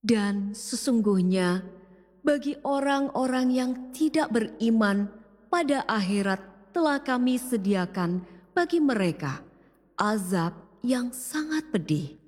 Dan sesungguhnya bagi orang-orang yang tidak beriman pada akhirat telah kami sediakan bagi mereka azab yang sangat pedih.